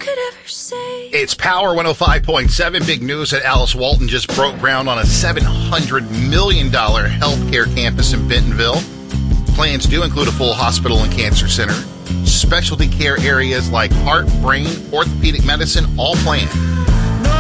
could ever say. It's Power 105.7. Big news that Alice Walton just broke ground on a $700 million healthcare campus in Bentonville. Plans do include a full hospital and cancer center. Specialty care areas like heart, brain, orthopedic medicine, all planned.